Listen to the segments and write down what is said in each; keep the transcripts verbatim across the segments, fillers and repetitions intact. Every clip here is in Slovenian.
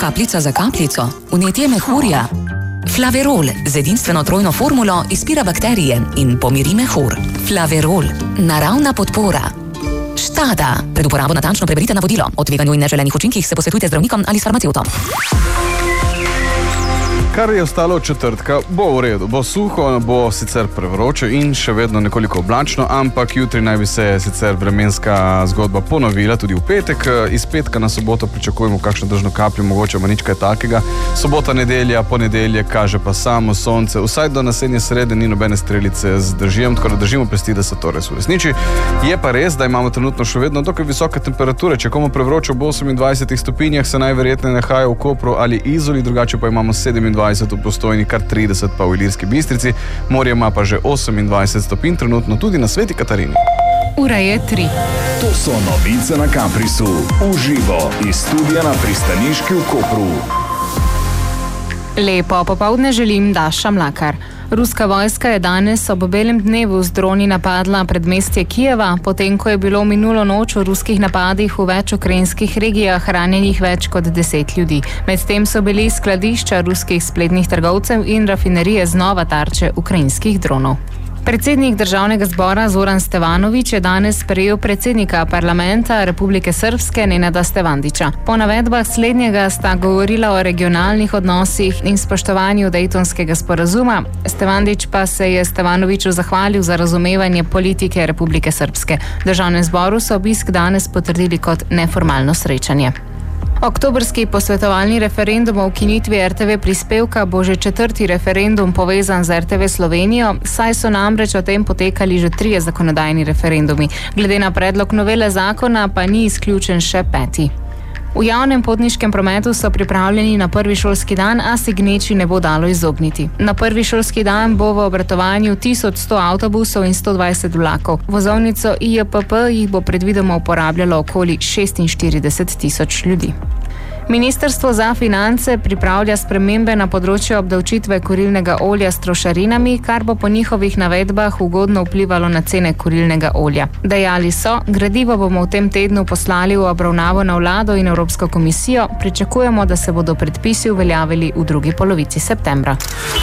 Kapljica za kapljico, vnetje mehurja. Flaverol z edinstveno trojno formulo izpira bakterije in pomiri mehur. Flaverol, naravna podpora. Štada. Pred uporabo natančno preberite navodilo. O tveganju in neželenih učinkih se posvetujte z zdravnikom ali s farmacevtom. Kar je ostalo od četrtka, bo v redu. Bo suho, bo sicer prevroče in še vedno nekoliko oblačno, ampak jutri naj bi se sicer vremenska zgodba ponovila tudi v petek. Iz petka na soboto pričakujemo kakšno dežno kapljo, mogoče pa nič kaj takega. Sobota, nedelja, ponedeljek kaže pa samo sonce. Vsaj do naslednje srede ni nobene strelice z dežjem, tako da držimo pesti, da se to res uresniči. Je pa res, da imamo trenutno še vedno dokaj visoke temperature. Če komu prevroče ob osemindvajsetih stopinjah, se najverjetneje nahaja v Kopru ali Izoli, drugače pa imamo sedemindvajset v Postojni, kar trideset pa v Ilirski Bistrici. Morje ima pa že osemindvajset stopinj, trenutno tudi na Sveti Katarini. Ura je tri. To so novice na Kamprisu. Uživo iz studia na pristaniški v Kopru. Lepo popoldne želim, Daša Mlakar. Ruska vojska je danes ob belem dnevu z droni napadla predmestje Kijeva, potem ko je bilo minulo noč v ruskih napadih v več ukrajinskih regijah ranjenih več kot deset ljudi. Medtem so bili skladišča ruskih spletnih trgovcev in rafinerije znova tarče ukrajinskih dronov. Predsednik Državnega zbora Zoran Stevanović je danes sprejel predsednika parlamenta Republike Srpske Nenada Stevandića. Po navedbah slednjega sta govorila o regionalnih odnosih in spoštovanju Dejtonskega sporazuma. Stevandić pa se je Stevanoviću zahvalil za razumevanje politike Republike Srpske. V Državnem zboru so obisk danes potrdili kot neformalno srečanje. Oktobrski posvetovalni referendum o ukinitvi er te ve prispevka bo že četrti referendum povezan z er te ve Slovenijo, saj so namreč o tem potekali že trije zakonodajni referendumi. Glede na predlog novele zakona pa ni izključen še peti. V javnem potniškem prometu so pripravljeni na prvi šolski dan, a se gneči ne bo dalo izogniti. Na prvi šolski dan bo v obratovanju tisoč sto avtobusov in sto dvajset vlakov. Vozovnico I J P P jih bo predvidoma uporabljalo okoli šestinštirideset tisoč ljudi. Ministrstvo za finance pripravlja spremembe na področju obdavčitve kurilnega olja s trošarinami, kar bo po njihovih navedbah ugodno vplivalo na cene kurilnega olja. Dejali so, gradivo bomo v tem tednu poslali v obravnavo na vlado in Evropsko komisijo, pričakujemo, da se bodo predpisi uveljavili v drugi polovici septembra.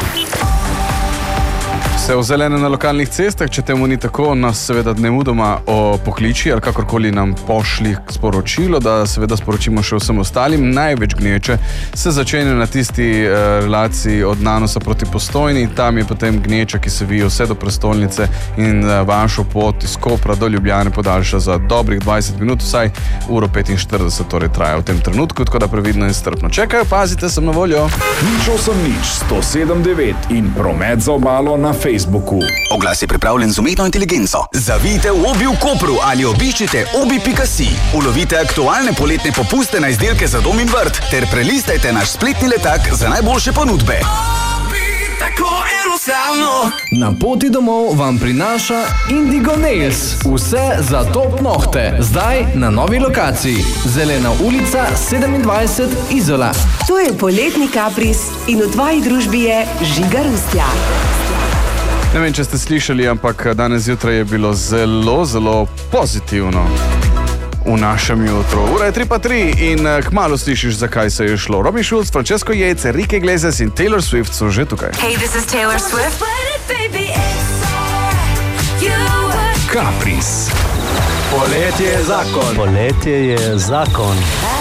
Vse v zelene na lokalnih cestah, če temu ni tako, nas seveda nemudoma pokliči ali kakorkoli nam pošli sporočilo, da seveda sporočimo še vsem ostalim. Največ gneče se začenja na tisti eh, relaciji od Nanosa proti Postojni, tam je potem gneča, ki se vije vse do prestolnice in eh, vašo pot iz Kopra do Ljubljane podaljša za dobrih dvajset minut, vsaj uro petinštirideset torej traja v tem trenutku, tako da previdno in strpno čekajo, pazite, sem na voljo. Nič osem nič, sto sedem devet in promet za obalo na Facebooku. Facebooku. Oglas je pripravljen z umetno inteligenco. Zavijte v Obi v Kopru ali obiščite obi pika si. Ulovite aktualne poletne popuste na izdelke za dom in vrt ter prelistajte naš spletni letak za najboljše ponudbe. Obi, tako enostavno. Na poti domov vam prinaša Indigo Nails. Vse za top nohte. Zdaj na novi lokaciji. Zelena ulica sedemindvajset Izola. To je poletni kapris in v tvoji družbi je Žiga Rustja. Ne vem, če ste slišali, ampak danes zjutraj je bilo zelo, zelo pozitivno v našem jutru. Ura je tri pa tri in kmalu slišiš, zakaj se je šlo. Robin Schulz, Francesco Yates, Enrique Iglesias in Taylor Swift so že tukaj. Hey, this is Taylor Swift. Kapris. Poletje je zakon. Poletje je zakon.